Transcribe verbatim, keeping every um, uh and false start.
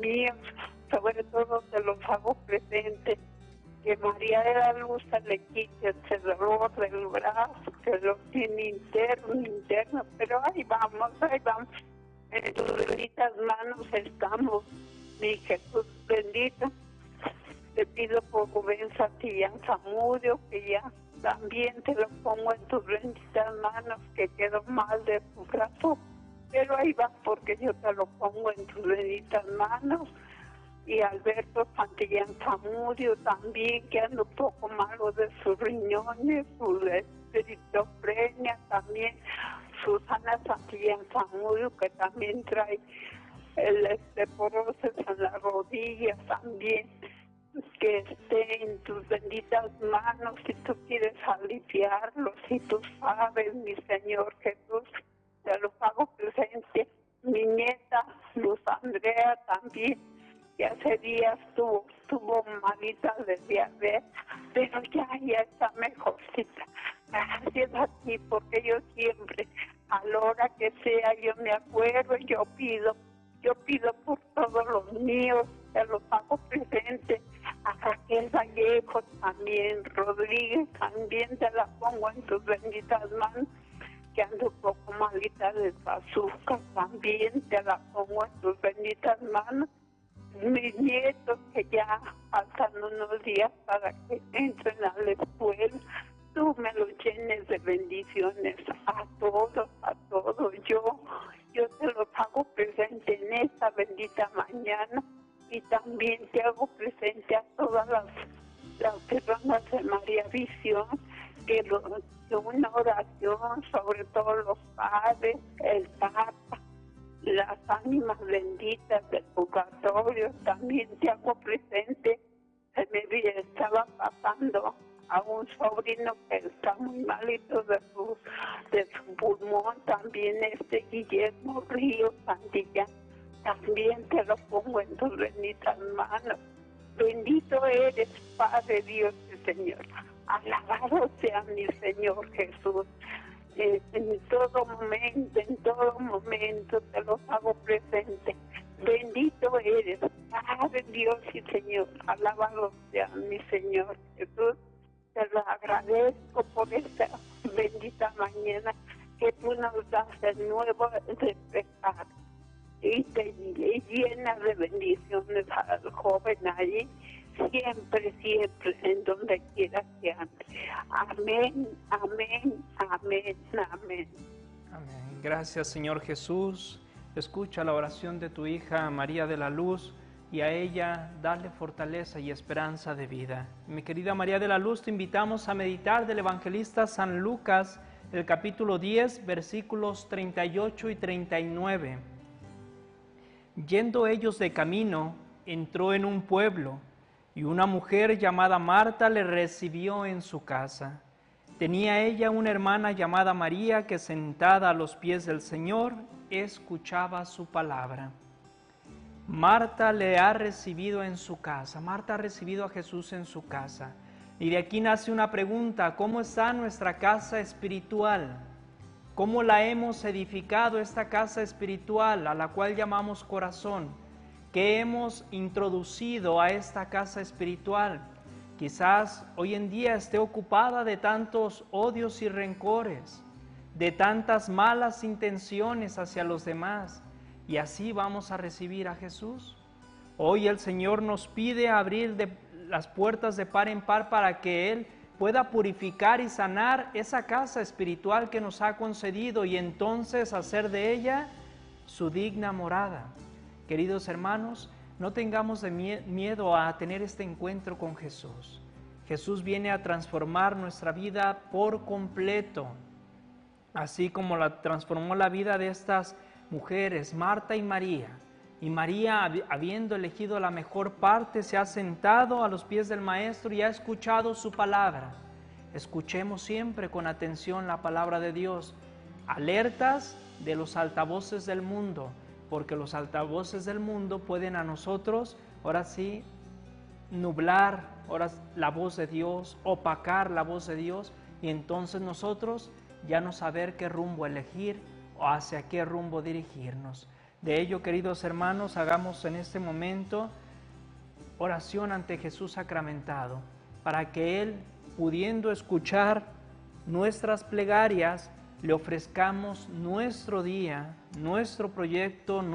míos, sobre todo te los hago presente. Que María de la Luz se le quite ese dolor del brazo, que lo tiene interno, interno, pero ahí vamos, ahí vamos. En tus benditas manos estamos, mi Jesús bendito. Te pido por Rubén Santillán Zamudio, que ya también te lo pongo en tus benditas manos, que quedó mal de su brazo, pero ahí va, porque yo te lo pongo en tus benditas manos. Y Alberto Santillán Zamudio también, que anda un poco malo de sus riñones, su esquizofrenia también. Susana Santillán Zamudio, que también trae el osteoporosis en las rodillas también, que esté en tus benditas manos si tú quieres aliviarlo, si tú sabes, mi Señor Jesús, te lo hago presente. Mi nieta Luz Andrea también, que hace días tuvo, tuvo malita de diabetes, pero ya, ya está mejorcita. Gracias a ti, porque yo siempre, a la hora que sea, yo me acuerdo, yo pido, yo pido por todos los míos, te los hago presente. A Raquel Vallejo también, Rodríguez también te la pongo en tus benditas manos, que ando un poco malita de azúcar, también te la pongo en tus benditas manos. Mis nietos, que ya faltan unos días para que entren a la escuela, tú me los llenes de bendiciones a todos, a todos. Yo, yo te los hago presente en esta bendita mañana, y también te hago presente a todas las, las personas de María Visión, que, lo, que una oración sobre todos los padres, el Papa, las ánimas benditas del purgatorio, también te hago presente. Se me estaba pasando a un sobrino que está muy malito de su, de su pulmón, también este Guillermo Ríos Santillán, también te lo pongo en tus benditas manos. Bendito eres, Padre Dios y Señor. Alabado sea mi Señor Jesús. Eh, en todo momento, en todo momento te los hago presente. Bendito eres, Padre Dios y Señor. Alabado sea mi Señor Jesús. Te lo agradezco por esta bendita mañana que tú nos das el nuevo despertar. Y te y llena de bendiciones al joven allí, siempre, siempre, en donde quiera que ande. Amén, amén, amén, amén. Amén. Gracias, Señor Jesús. Escucha la oración de tu hija María de la Luz, y a ella dale fortaleza y esperanza de vida. Mi querida María de la Luz, te invitamos a meditar del evangelista San Lucas, el capítulo diez, versículos treinta y ocho y treinta y nueve. Yendo ellos de camino, entró en un pueblo, y una mujer llamada Marta le recibió en su casa. Tenía ella una hermana llamada María, que sentada a los pies del Señor, escuchaba su palabra. Marta le ha recibido en su casa. Marta ha recibido a Jesús en su casa. Y de aquí nace una pregunta: ¿cómo está nuestra casa espiritual? ¿Cómo la hemos edificado, esta casa espiritual a la cual llamamos corazón? ¿Qué hemos introducido a esta casa espiritual? Quizás hoy en día esté ocupada de tantos odios y rencores, de tantas malas intenciones hacia los demás, y así vamos a recibir a Jesús. Hoy el Señor nos pide abrir de las puertas de par en par para que Él pueda purificar y sanar esa casa espiritual que nos ha concedido, y entonces hacer de ella su digna morada. Queridos hermanos, no tengamos de miedo a tener este encuentro con Jesús. Jesús viene a transformar nuestra vida por completo, así como la transformó la vida de estas mujeres, Marta y María. Y María, habiendo elegido la mejor parte, se ha sentado a los pies del Maestro y ha escuchado su palabra. Escuchemos siempre con atención la palabra de Dios, alertas de los altavoces del mundo, porque los altavoces del mundo pueden a nosotros, ahora sí, nublar ahora la voz de Dios, opacar la voz de Dios, y entonces nosotros ya no saber qué rumbo elegir o hacia qué rumbo dirigirnos. De ello, queridos hermanos, hagamos en este momento oración ante Jesús sacramentado, para que Él, pudiendo escuchar nuestras plegarias, le ofrezcamos nuestro día, nuestro proyecto,